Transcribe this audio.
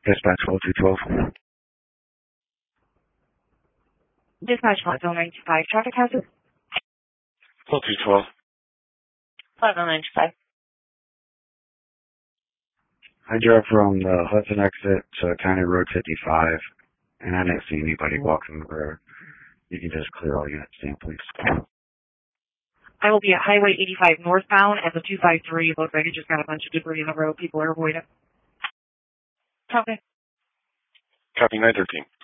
Dispatch 4212. Dispatch 5095. Traffic hazard. 4212. 5095. I drove from the Hudson exit to County Road 55, and I didn't see anybody walking the road. You can just clear all units, stand, please. I will be at Highway 85 northbound at the 253. Looks like it just got a bunch of debris in the road. People are avoiding. Copy. Copy 913.